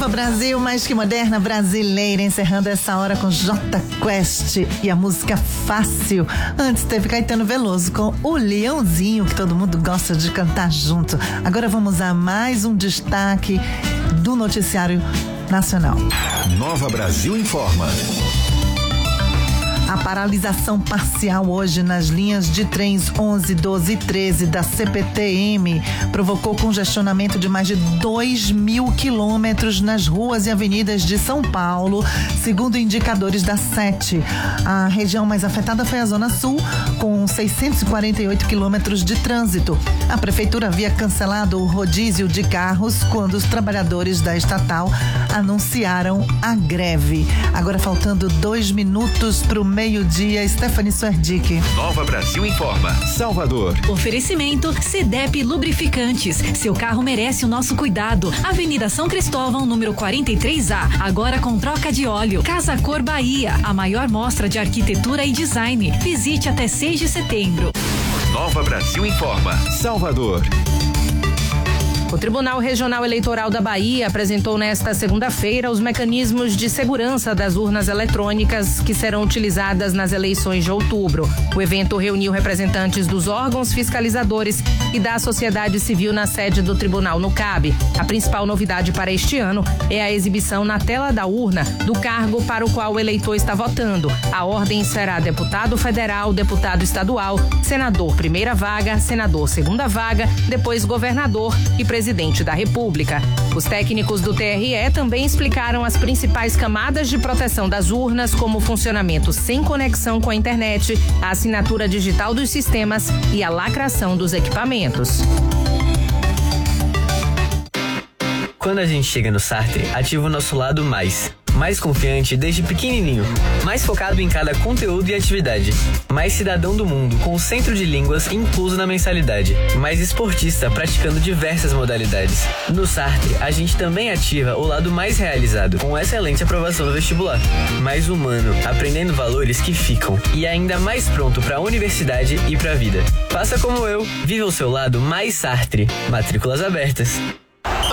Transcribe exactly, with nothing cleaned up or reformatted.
Nova Brasil, mais que moderna brasileira, encerrando essa hora com Jota Quest e a música Fácil. Antes teve Caetano Veloso com o Leãozinho, que todo mundo gosta de cantar junto. Agora vamos a mais um destaque do noticiário nacional. Nova Brasil informa. A paralisação parcial hoje nas linhas de trens onze, doze e treze da C P T M provocou congestionamento de mais de dois mil quilômetros nas ruas e avenidas de São Paulo, segundo indicadores da SET. A região mais afetada foi a Zona Sul, com seiscentos e quarenta e oito quilômetros de trânsito. A prefeitura havia cancelado o rodízio de carros quando os trabalhadores da estatal anunciaram a greve. Agora faltando dois minutos para o meio-dia, Stephanie Suerdick. Nova Brasil informa. Salvador. Oferecimento Cedep Lubrificantes. Seu carro merece o nosso cuidado. Avenida São Cristóvão, número quarenta e três A. Agora com troca de óleo. Casa Cor Bahia. A maior mostra de arquitetura e design. Visite até seis de setembro. Nova Brasil informa. Salvador. O Tribunal Regional Eleitoral da Bahia apresentou nesta segunda-feira os mecanismos de segurança das urnas eletrônicas que serão utilizadas nas eleições de outubro. O evento reuniu representantes dos órgãos fiscalizadores e da sociedade civil na sede do tribunal no C A B. A principal novidade para este ano é a exibição na tela da urna do cargo para o qual o eleitor está votando. A ordem será deputado federal, deputado estadual, senador primeira vaga, senador segunda vaga, depois governador e presidente Presidente da República. Os técnicos do T R E também explicaram as principais camadas de proteção das urnas, como o funcionamento sem conexão com a internet, a assinatura digital dos sistemas e a lacração dos equipamentos. Quando a gente chega no Sartre, ativa o nosso lado mais. Mais confiante desde pequenininho, mais focado em cada conteúdo e atividade, mais cidadão do mundo com o centro de línguas incluso na mensalidade, mais esportista praticando diversas modalidades. No Sartre, a gente também ativa o lado mais realizado, com excelente aprovação no vestibular, mais humano, aprendendo valores que ficam e ainda mais pronto para a universidade e para a vida. Faça como eu, viva o seu lado mais Sartre. Matrículas abertas.